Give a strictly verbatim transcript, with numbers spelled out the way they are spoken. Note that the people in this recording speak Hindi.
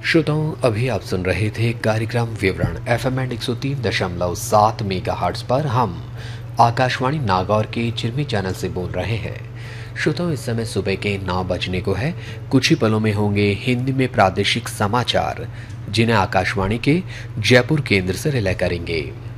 श्रोताओं, अभी आप सुन रहे थे कार्यक्रम विवरण एफ एम एंड एक सौ तीन दशमलव सात मेगा हर्ट्ज पर। हम आकाशवाणी नागौर के चिरमी चैनल से बोल रहे हैं। श्रोताओं, इस समय सुबह के नौ बजने को है। कुछ ही पलों में होंगे हिंदी में प्रादेशिक समाचार, जिन्हें आकाशवाणी के जयपुर केंद्र से रिले करेंगे।